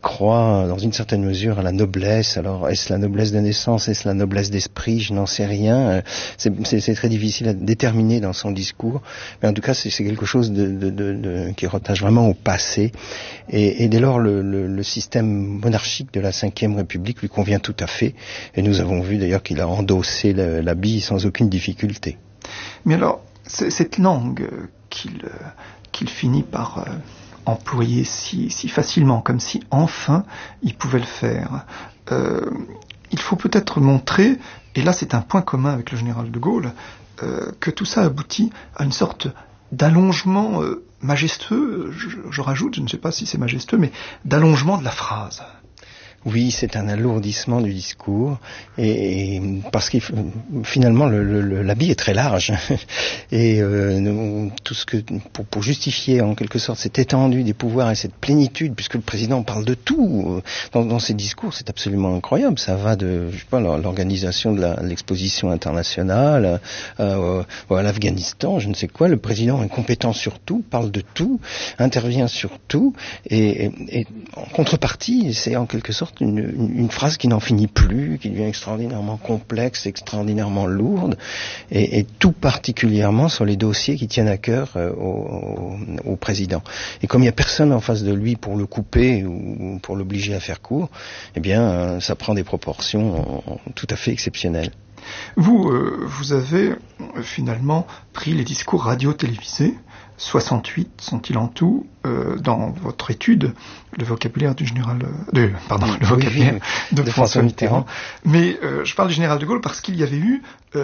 croit dans une certaine mesure à la noblesse. Alors, est-ce la noblesse de naissance, est-ce la noblesse d'esprit? Je n'en sais rien. C'est très difficile à déterminer dans son discours. Mais en tout cas, c'est quelque chose qui rattache vraiment au passé. Et dès lors, le système monarchique de la Ve République lui convient tout à fait. Et nous avons vu d'ailleurs qu'il a endossé l'habit sans aucune difficulté. Mais alors, cette langue qu'il finit par employer si facilement, comme si enfin il pouvait le faire, il faut peut-être montrer, et là c'est un point commun avec le général de Gaulle, que tout ça aboutit à une sorte d'allongement majestueux, je rajoute, je ne sais pas si c'est majestueux, mais d'allongement de la phrase. Oui, c'est un alourdissement du discours, et parce que finalement l'habit est très large, et tout ce que pour justifier en quelque sorte cette étendue des pouvoirs et cette plénitude, puisque le président parle de tout dans ses discours, c'est absolument incroyable. Ça va de, je sais pas, l'organisation de l'exposition internationale à l'Afghanistan, je ne sais quoi. Le président est compétent sur tout, parle de tout, intervient sur tout, et en contrepartie, c'est en quelque sorte une phrase qui n'en finit plus, qui devient extraordinairement complexe, extraordinairement lourde, et tout particulièrement sur les dossiers qui tiennent à cœur au président. Et comme il n'y a personne en face de lui pour le couper ou pour l'obliger à faire court, eh bien, ça prend des proportions tout à fait exceptionnelles. Vous avez finalement pris les discours radio-télévisés, 68 sont-ils en tout, dans votre étude, le vocabulaire du général, le vocabulaire de François Mitterrand. Mais je parle du général de Gaulle parce qu'il y avait eu,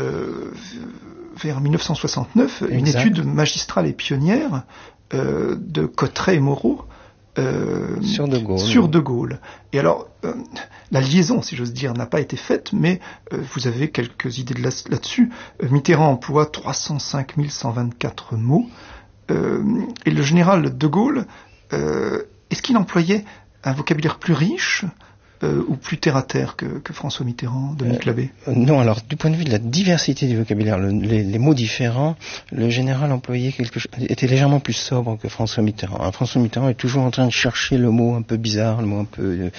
vers 1969, exact, une étude magistrale et pionnière de Cotteret et Moreau, sur de Gaulle. Et alors, la liaison, si j'ose dire, n'a pas été faite, mais vous avez quelques idées là-dessus. Mitterrand emploie 305 124 mots, et le général de Gaulle, est-ce qu'il employait un vocabulaire plus riche ou plus terre-à-terre que François Mitterrand, Dominique Labbé? Non, alors du point de vue de la diversité du vocabulaire, les mots différents, le général employait était légèrement plus sobre que François Mitterrand. François Mitterrand est toujours en train de chercher le mot un peu bizarre, le mot un peu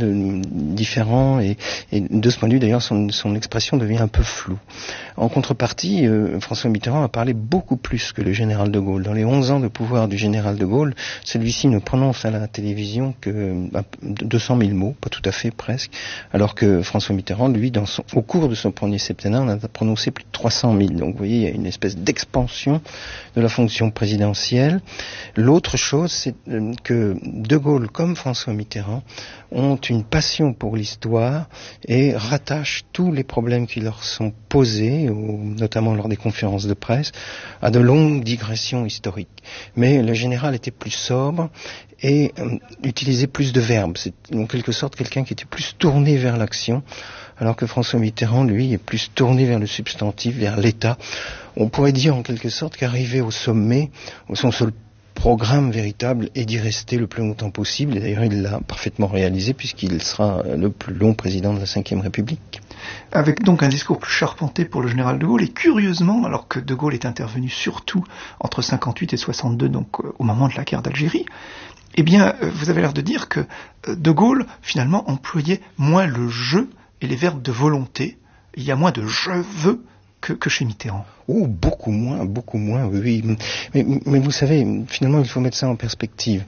différent, et de ce point de vue d'ailleurs son expression devient un peu floue. En contrepartie, François Mitterrand a parlé beaucoup plus que le général de Gaulle. Dans les 11 ans de pouvoir du général de Gaulle, celui-ci ne prononce à la télévision que 200 000 mots, pas tout à fait presque, alors que François Mitterrand, lui, au cours de son premier septennat, en a prononcé plus de 300 000. Donc vous voyez, il y a une espèce d'expansion de la fonction présidentielle. L'autre chose, c'est que De Gaulle, comme François Mitterrand, ont une passion pour l'histoire et rattachent tous les problèmes qui leur sont posés, notamment lors des conférences de presse, à de longues digressions historiques. Mais le général était plus sobre et utilisait plus de verbes. C'est en quelque sorte quelqu'un qui était plus tourné vers l'action, alors que François Mitterrand, lui, est plus tourné vers le substantif, vers l'État. On pourrait dire en quelque sorte qu'arrivé au sommet, son seul programme véritable est d'y rester le plus longtemps possible, et d'ailleurs il l'a parfaitement réalisé puisqu'il sera le plus long président de la Ve République. Avec donc un discours plus charpenté pour le général de Gaulle, et curieusement, alors que de Gaulle est intervenu surtout entre 58 et 62, donc au moment de la guerre d'Algérie, eh bien, vous avez l'air de dire que de Gaulle, finalement, employait moins le « je » et les verbes de volonté. Il y a moins de « je veux » que chez Mitterrand. Oh, beaucoup moins, oui. Mais vous savez, finalement, il faut mettre ça en perspective.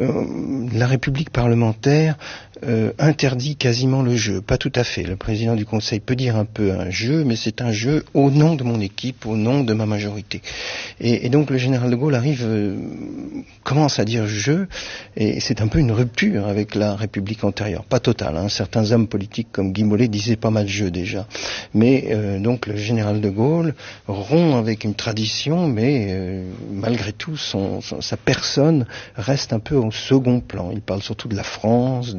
La République parlementaire interdit quasiment le jeu, pas tout à fait. Le président du Conseil peut dire un peu un jeu, mais c'est un jeu au nom de mon équipe, au nom de ma majorité. Et donc le général de Gaulle commence à dire jeu, et c'est un peu une rupture avec la République antérieure. Pas totale, hein. Certains hommes politiques comme Guy Mollet disaient pas mal jeu déjà. Mais donc le général de Gaulle rompt avec une tradition, mais malgré tout, sa personne reste un peu au second plan. Il parle surtout de la France,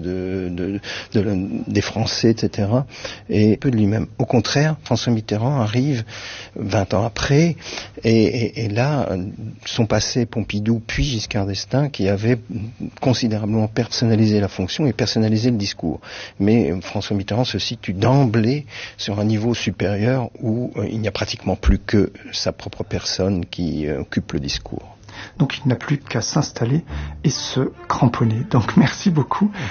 des Français, etc. et peu de lui-même. Au contraire, François Mitterrand arrive 20 ans après, et là, sont passés Pompidou puis Giscard d'Estaing qui avaient considérablement personnalisé la fonction et personnalisé le discours. Mais François Mitterrand se situe d'emblée sur un niveau supérieur où il n'y a pratiquement plus que sa propre personne qui occupe le discours. Donc il n'a plus qu'à s'installer et se cramponner. Donc merci beaucoup